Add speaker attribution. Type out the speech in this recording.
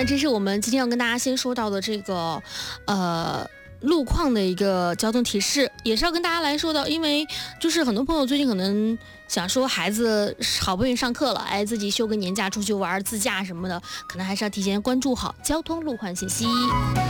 Speaker 1: 那这是我们今天要跟大家先说到的这个路况的一个交通提示，也是要跟大家来说的。因为就是很多朋友最近可能想说孩子好不容易上课了，哎，自己休个年假出去玩自驾什么的，可能还是要提前关注好交通路况信息。